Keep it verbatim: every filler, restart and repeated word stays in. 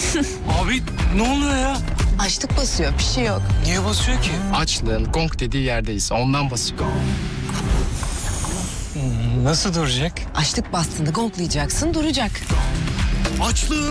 Abi ne oluyor ya? Açlık basıyor, bir şey yok. Niye basıyor ki? Açlığın gong dediği yerdeyiz. Ondan basıyor. Nasıl duracak? Açlık bastığında gonglayacaksın, duracak. Açlığın